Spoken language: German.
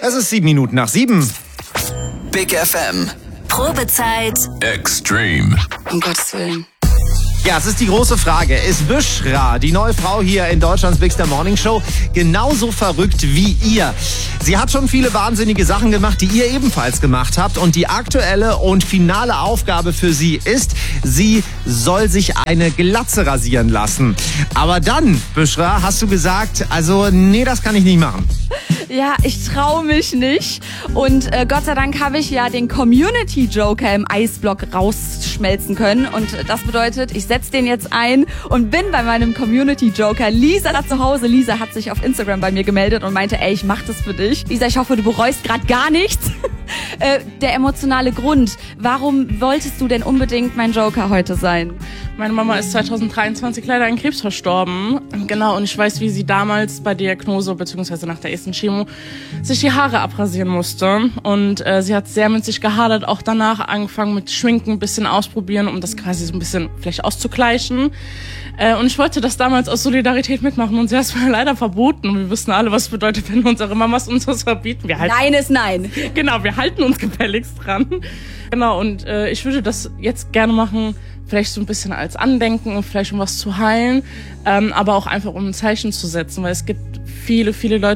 Es ist 7:07. Big FM. Probezeit. Extreme. Um Gottes Willen. Ja, es ist die große Frage. Ist Büschra, die neue Frau hier in Deutschlands Big Star Morning Show, genauso verrückt wie ihr? Sie hat schon viele wahnsinnige Sachen gemacht, die ihr ebenfalls gemacht habt. Und die aktuelle und finale Aufgabe für sie ist, sie soll sich eine Glatze rasieren lassen. Aber dann, Büschra, hast du gesagt, also nee, das kann ich nicht machen. Ja, ich traue mich nicht. Und Gott sei Dank habe ich ja den Community Joker im Eisblock rausschmelzen können. Und das bedeutet, ich setze den jetzt ein und bin bei meinem Community Joker. Lisa da zu Hause. Lisa hat sich auf Instagram bei mir gemeldet und meinte, ey, ich mach das für dich. Lisa, ich hoffe, du bereust gerade gar nichts. Der emotionale Grund. Warum wolltest du denn unbedingt mein Joker heute sein? Meine Mama ist 2023 leider an Krebs verstorben. Genau, und ich weiß, wie sie damals bei Diagnose bzw. nach der ersten Chemo sich die Haare abrasieren musste. Und sie hat sehr mit sich gehadert, auch danach angefangen mit Schminken, ein bisschen ausprobieren, um das quasi so ein bisschen vielleicht auszugleichen. Und ich wollte das damals aus Solidarität mitmachen und sie hat es mir leider verboten. Und wir wissen alle, was es bedeutet, wenn unsere Mamas uns das verbieten. Nein ist nein. Genau, wir halten uns gefälligst dran. Genau, und ich würde das jetzt gerne machen, vielleicht so ein bisschen als Andenken und vielleicht um was zu heilen, aber auch einfach um ein Zeichen zu setzen, weil es gibt viele, viele Leute,